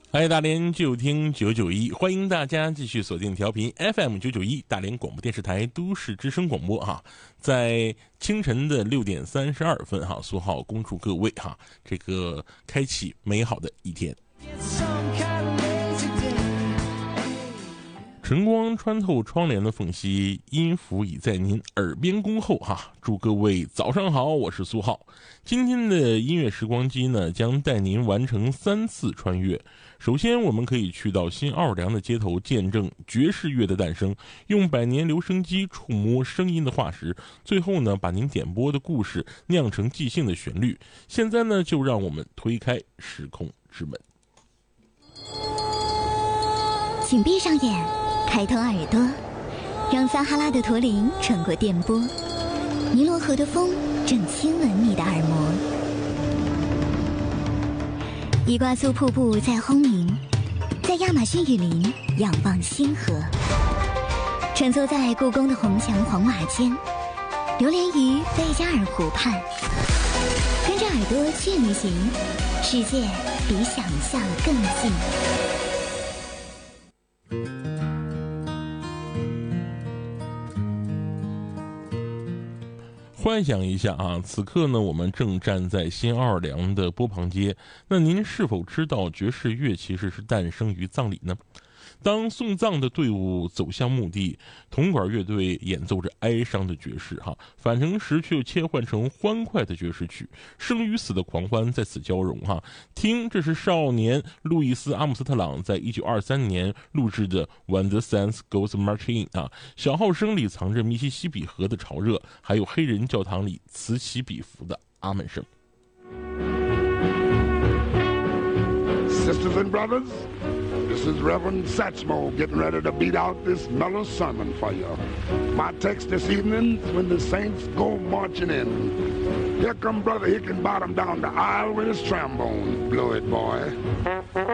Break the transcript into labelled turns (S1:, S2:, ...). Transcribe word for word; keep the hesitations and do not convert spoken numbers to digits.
S1: 嗨，大连就听九九一，欢迎大家继续锁定调频 F M 九九一大连广播电视台都市之声广播哈，在清晨的六点三十二分哈，苏浩恭祝各位哈，这个开启美好的一天。晨光穿透窗帘的缝隙，音符已在您耳边恭候哈！祝各位早上好，我是苏浩。今天的音乐时光机呢，将带您完成三次穿越。首先，我们可以去到新奥尔良的街头，见证爵士乐的诞生，用百年留声机触摸声音的化石。最后呢，把您点播的故事酿成即兴的旋律。现在呢，就让我们推开时空之门。
S2: 请闭上眼，开通耳朵，让撒哈拉的驼铃穿过电波，尼罗河的风正亲吻你的耳膜。伊瓜苏瀑布在轰鸣，在亚马逊雨林仰望星河，穿梭在故宫的红墙黄瓦间，流连于贝加尔湖畔。跟着耳朵去旅行，世界比想象更近。
S1: 幻想一下啊，此刻呢，我们正站在新奥尔良的波旁街。那您是否知道爵士乐其实是诞生于葬礼呢？当送葬的队伍走向墓地，铜管乐队演奏着哀伤的爵士哈，返程时却又切换成欢快的爵士曲，生与死的狂欢在此交融哈。听，这是少年路易斯·阿姆斯特朗在一九二三年录制的《When the Saints Goes Marching》啊，小号声里藏着密西西比河的潮热，还有黑人教堂里此起彼伏的阿门声。
S3: Sisters and brothers, this is Reverend Satchmo getting ready to beat out this mellow sermon for you. My text this evening is when the saints go marching in. Here come Brother Hickenbottom down the aisle with his trombone. Blow it, boy.